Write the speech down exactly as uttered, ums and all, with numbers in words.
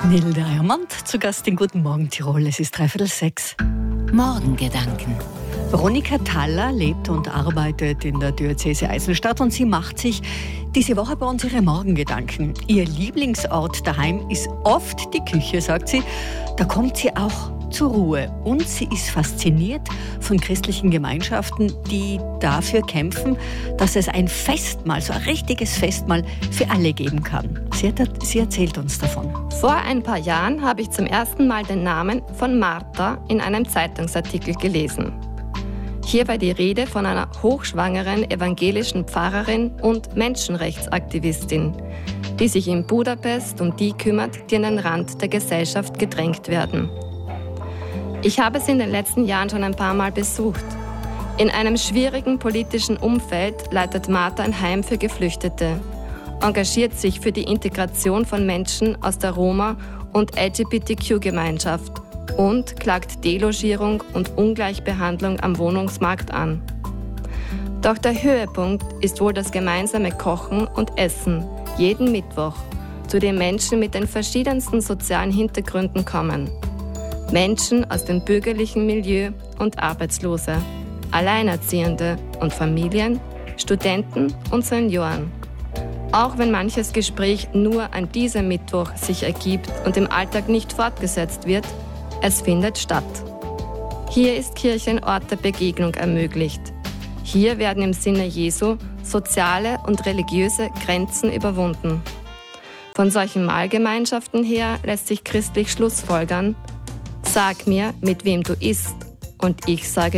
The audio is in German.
Nil Diamond zu Gast in Guten Morgen Tirol. Es ist dreiviertel sechs. Morgengedanken. Veronika Thaller lebt und arbeitet in der Diözese Eisenstadt und sie macht sich diese Woche bei uns ihre Morgengedanken. Ihr Lieblingsort daheim ist oft die Küche, sagt sie. Da kommt sie auch zur Ruhe. Und sie ist fasziniert von christlichen Gemeinschaften, die dafür kämpfen, dass es ein Festmahl, so ein richtiges Festmahl für alle geben kann. Sie, hat, sie erzählt uns davon. Vor ein paar Jahren habe ich zum ersten Mal den Namen von Martha in einem Zeitungsartikel gelesen. Hier war die Rede von einer hochschwangeren evangelischen Pfarrerin und Menschenrechtsaktivistin, die sich in Budapest um die kümmert, die an den Rand der Gesellschaft gedrängt werden. Ich habe sie in den letzten Jahren schon ein paar Mal besucht. In einem schwierigen politischen Umfeld leitet Martha ein Heim für Geflüchtete, engagiert sich für die Integration von Menschen aus der Roma- und L G B T Q-Gemeinschaft und klagt Delogierung und Ungleichbehandlung am Wohnungsmarkt an. Doch der Höhepunkt ist wohl das gemeinsame Kochen und Essen, jeden Mittwoch, zu dem Menschen mit den verschiedensten sozialen Hintergründen kommen. Menschen aus dem bürgerlichen Milieu und Arbeitslose, Alleinerziehende und Familien, Studenten und Senioren. Auch wenn manches Gespräch nur an diesem Mittwoch sich ergibt und im Alltag nicht fortgesetzt wird, es findet statt. Hier ist Kirche ein Ort der Begegnung ermöglicht. Hier werden im Sinne Jesu soziale und religiöse Grenzen überwunden. Von solchen Mahlgemeinschaften her lässt sich christlich schlussfolgern: Sag mir, mit wem du isst, und ich sage